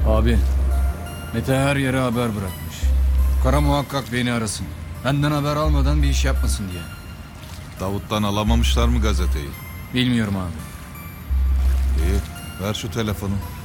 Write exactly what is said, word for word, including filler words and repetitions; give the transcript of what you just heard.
Abi, Mete her yere haber bırakmış. Kara muhakkak beni arasın. Benden haber almadan bir iş yapmasın diye. Davut'tan alamamışlar mı gazeteyi? Bilmiyorum abi. İyi, ver şu telefonu.